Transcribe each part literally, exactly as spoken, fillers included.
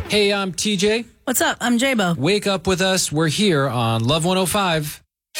Hey, I'm T J. What's up? I'm J-Bo. Wake up with us. We're here on Love one oh five.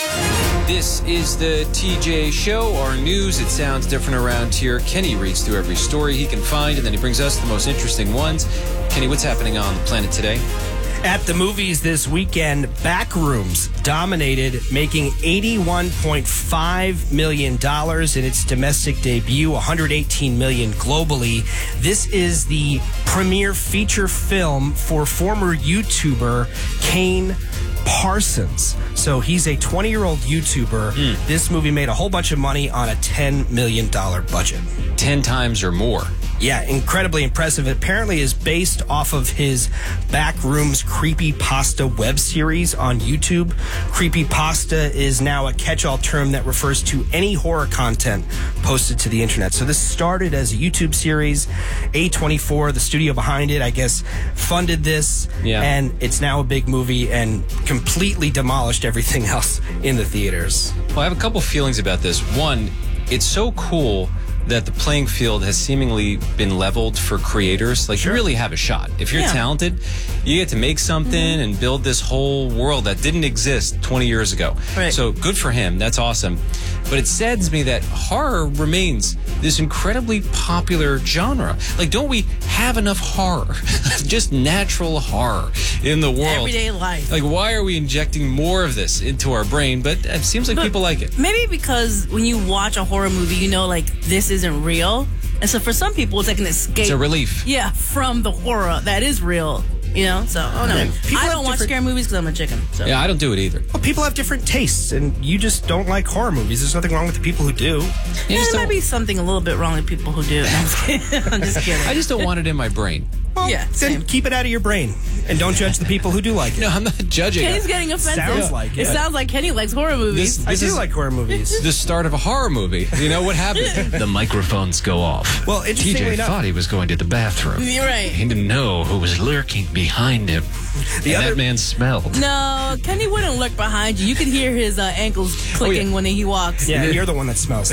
This is the T J Show. Our news, it sounds different around here. Kenny reads through every story he can find, and then he brings us the most interesting ones. Kenny, what's happening on the planet today? At the movies this weekend, Backrooms dominated, making eighty-one point five million dollars in its domestic debut, one hundred eighteen million dollars globally. This is the premiere feature film for former YouTuber Kane Parsons. So he's a twenty-year-old YouTuber. Mm. This movie made a whole bunch of money on a ten million dollars budget. Ten times or more. Yeah, incredibly impressive. It apparently is based off of his Backrooms Creepypasta web series on YouTube. Creepypasta is now a catch-all term that refers to any horror content posted to the internet. So this started as a YouTube series. A twenty-four, the studio behind it, I guess, funded this. Yeah. And it's now a big movie and completely demolished everything else in the theaters. Well, I have a couple feelings about this. One, it's so cool that the playing field has seemingly been leveled for creators. Like, sure. You really have a shot. If you're yeah. talented, you get to make something mm-hmm. and build this whole world that didn't exist twenty years ago. Right. So good for him. That's awesome. But it saddens me that horror remains this incredibly popular genre. Like, don't we have enough horror? Just natural horror in the world. Everyday life. Like, why are we injecting more of this into our brain? But it seems like but people like it. Maybe because when you watch a horror movie, you know, like, this isn't real. And so for some people, it's like an escape. It's a relief. Yeah, from the horror that is real. You know, so, oh no. I don't watch scary movies because I'm a chicken. So. Yeah, I don't do it either. Well, people have different tastes, and you just don't like horror movies. There's nothing wrong with the people who do. Yeah, there might be something a little bit wrong with people who do. No, I'm, just kidding. I'm just kidding. I just don't want it in my brain. Well, yeah, then keep it out of your brain, and don't judge the people who do like it. No, I'm not judging. Kenny's getting offensive. Sounds like it. It sounds like Kenny likes horror movies. This, this I do like horror movies. The start of a horror movie. You know what happened? The microphones go off. Well, interestingly T J enough, thought he was going to the bathroom. You're right. He didn't know who was lurking behind him. The and other, that man smelled. No, Kenny wouldn't look behind you. You could hear his uh, ankles clicking oh, yeah. when he walks. Yeah, and you're the one that smells.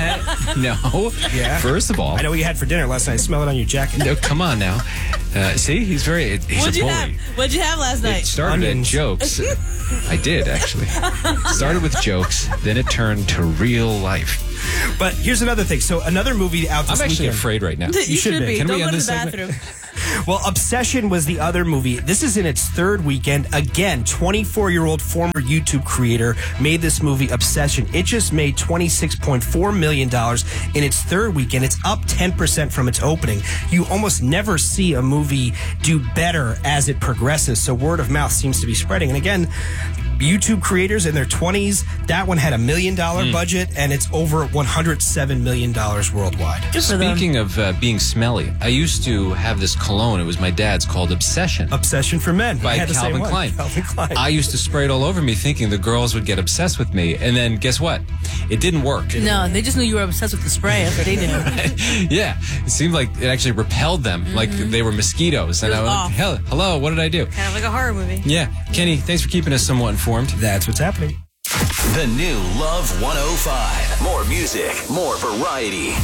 No. Yeah. First of all, I know what you had for dinner last night. Smell it on your jacket. No, come on now. Uh, see, he's very. He's What'd a you bully. have? What'd you have last night? It started Onions. at jokes. I did actually. Started with jokes, then it turned to real life. But here's another thing. So another movie out this I'm actually weekend. afraid right now. You, you should, should be. Can Don't we go end to this the bathroom. Well, Obsession was the other movie. This is in its third weekend. Again, twenty-four-year-old former YouTube creator made this movie, Obsession. It just made twenty-six point four million dollars in its third weekend. It's up ten percent from its opening. You almost never see a movie do better as it progresses, so word of mouth seems to be spreading. And again, YouTube creators in their twenties, that one had a million dollar mm. budget, and it's over one hundred seven million dollars worldwide. Speaking of uh, being smelly, I used to have this cologne. It was my dad's, called Obsession. Obsession for Men. By Calvin Klein. Calvin Klein. I used to spray it all over me thinking the girls would get obsessed with me. And then guess what? It didn't work. It no, didn't they just knew you were obsessed with the spray. That's what they knew. Yeah. It seemed like it actually repelled them, mm-hmm. like they were mosquitoes. And I was like, Hell, hello, what did I do? Kind of like a horror movie. Yeah. Kenny, thanks for keeping us somewhat informed. That's what's happening. The new Love one oh five. More music, more variety.